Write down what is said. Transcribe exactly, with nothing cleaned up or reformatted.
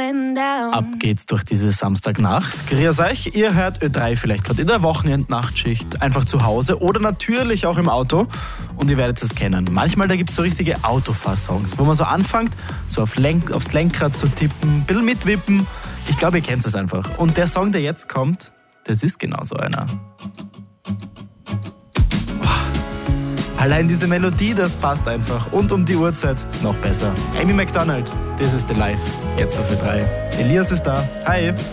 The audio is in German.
Ab geht's durch diese Samstagnacht. Grüß euch, ihr hört Ö drei vielleicht gerade in der Wochenendnachtschicht, einfach zu Hause oder natürlich auch im Auto. Und ihr werdet es kennen. Manchmal da gibt's so richtige Autofahr-Songs, wo man so anfängt, so auf Lenk- aufs Lenkrad zu tippen, ein bisschen mitwippen. Ich glaube, ihr kennt es einfach. Und der Song, der jetzt kommt, das ist genau so einer. Allein diese Melodie, das passt einfach. Und um die Uhrzeit noch besser. Amy Macdonald, This is the Life. Jetzt auf Ö drei. Elias ist da. Hi.